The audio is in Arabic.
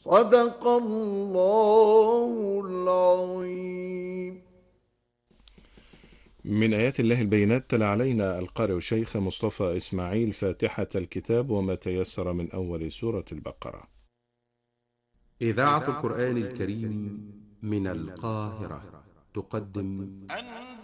صدق الله العظيم. من آيات الله البينات تلا علينا القارئ الشيخ مصطفى إسماعيل فاتحة الكتاب وما تيسر من أول سورة البقرة. إذاعة القرآن الكريم من القاهرة تقدم